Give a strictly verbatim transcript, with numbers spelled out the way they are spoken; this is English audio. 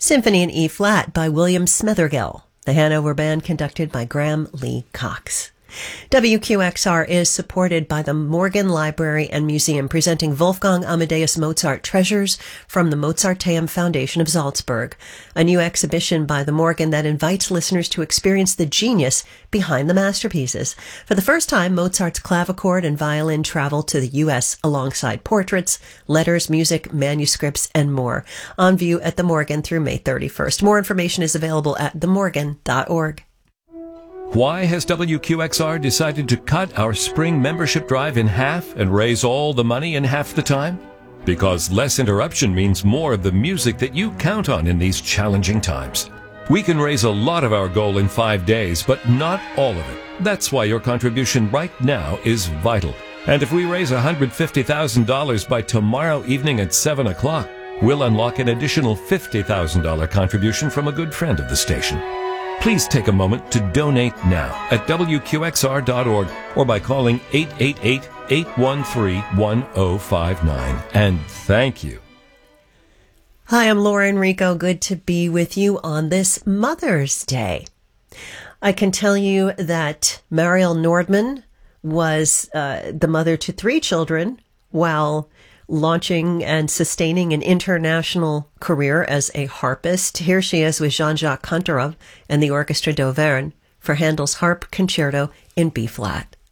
Symphony in E Flat by William Smethergill, the Hanover Band conducted by Graham Lee Cox. W Q X R is supported by the Morgan Library and Museum, presenting Wolfgang Amadeus Mozart Treasures from the Mozarteum Foundation of Salzburg, a new exhibition by the Morgan that invites listeners to experience the genius behind the masterpieces. For the first time, Mozart's clavichord and violin travel to the U S alongside portraits, letters, music, manuscripts, and more. On view at the Morgan through May thirty-first. More information is available at the morgan dot org. Why has W Q X R decided to cut our spring membership drive in half and raise all the money in half the time? Because less interruption means more of the music that you count on in these challenging times. We can raise a lot of our goal in five days, but not all of it. That's why your contribution right now is vital. And if we raise one hundred fifty thousand dollars by tomorrow evening at seven o'clock, we'll unlock an additional fifty thousand dollars contribution from a good friend of the station. Please take a moment to donate now at W Q X R dot org or by calling eight eight eight, eight one three, one zero five nine. And thank you. Hi, I'm Laura Enrico. Good to be with you on this Mother's Day. I can tell you that Mariel Nordman was uh, the mother to three children while launching and sustaining an international career as a harpist. Here she is with Jean-Jacques Kantorov and the Orchestra d'Auvergne for Handel's Harp Concerto in B-flat.